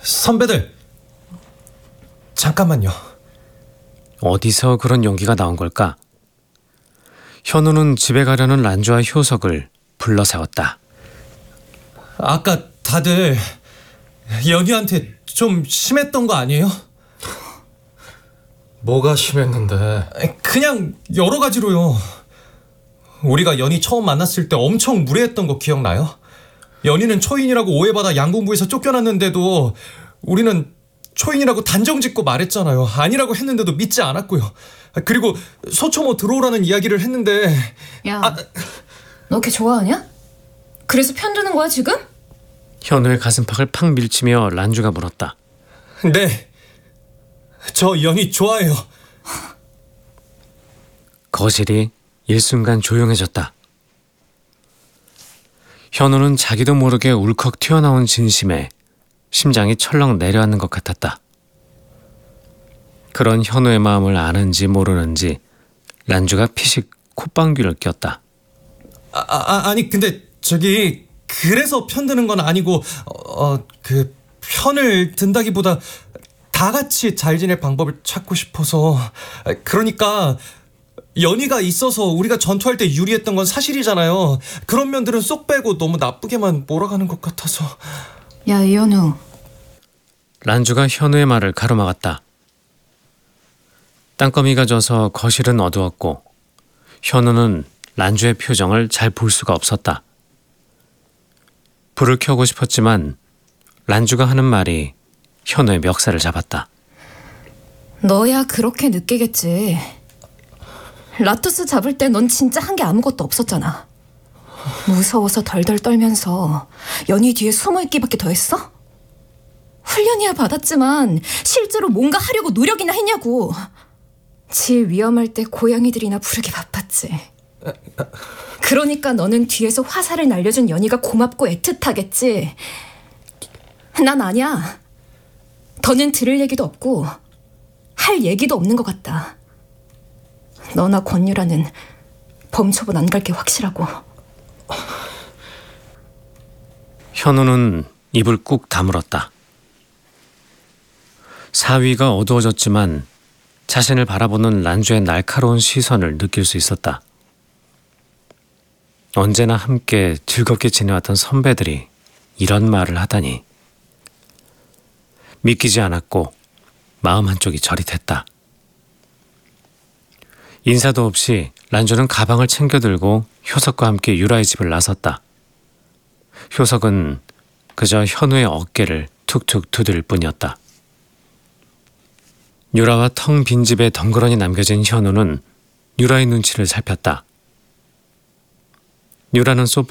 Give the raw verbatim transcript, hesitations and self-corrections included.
선배들, 잠깐만요. 어디서 그런 용기가 나온 걸까? 현우는 집에 가려는 란주와 효석을 불러 세웠다. 아까 다들 연희한테 좀 심했던 거 아니에요? 뭐가 심했는데? 그냥 여러 가지로요. 우리가 연희 처음 만났을 때 엄청 무례했던 거 기억나요? 연희는 초인이라고 오해받아 양공부에서 쫓겨났는데도 우리는 초인이라고 단정짓고 말했잖아요. 아니라고 했는데도 믿지 않았고요. 그리고 소초모 들어오라는 이야기를 했는데. 야, 아, 너 걔 좋아하냐? 그래서 편드는 거야 지금? 현우의 가슴팍을 팍 밀치며 란주가 물었다. 네, 저 연희 좋아해요. 거실이 일순간 조용해졌다. 현우는 자기도 모르게 울컥 튀어나온 진심에 심장이 철렁 내려앉는 것 같았다. 그런 현우의 마음을 아는지 모르는지 란주가 피식 콧방귀를 꼈다. 아, 아, 아니 근데 저기 그래서 편드는 건 아니고 어, 그 편을 든다기보다 다 같이 잘 지낼 방법을 찾고 싶어서. 그러니까 연희가 있어서 우리가 전투할 때 유리했던 건 사실이잖아요. 그런 면들은 쏙 빼고 너무 나쁘게만 몰아가는 것 같아서. 야, 이현우. 란주가 현우의 말을 가로막았다. 땅거미가 져서 거실은 어두웠고 현우는 란주의 표정을 잘 볼 수가 없었다. 불을 켜고 싶었지만 란주가 하는 말이 현우의 멱살을 잡았다. 너야 그렇게 느끼겠지. 라투스 잡을 때 넌 진짜 한 게 아무것도 없었잖아. 무서워서 덜덜 떨면서 연희 뒤에 숨어있기밖에 더 했어? 훈련이야 받았지만 실제로 뭔가 하려고 노력이나 했냐고. 지 위험할 때 고양이들이나 부르기 바빴지. 그러니까 너는 뒤에서 화살을 날려준 연희가 고맙고 애틋하겠지. 난 아니야. 더는 들을 얘기도 없고 할 얘기도 없는 것 같다. 너나 권유라는 범초본 안 갈 게 확실하고. 현우는 입을 꾹 다물었다. 사위가 어두워졌지만 자신을 바라보는 란주의 날카로운 시선을 느낄 수 있었다. 언제나 함께 즐겁게 지내왔던 선배들이 이런 말을 하다니. 믿기지 않았고 마음 한쪽이 저릿했다. 인사도 없이 란주는 가방을 챙겨 들고 효석과 함께 유라의 집을 나섰다. 효석은 그저 현우의 어깨를 툭툭 두드릴 뿐이었다. 유라와 텅 빈 집에 덩그러니 남겨진 현우는 유라의 눈치를 살폈다. 유라는 소파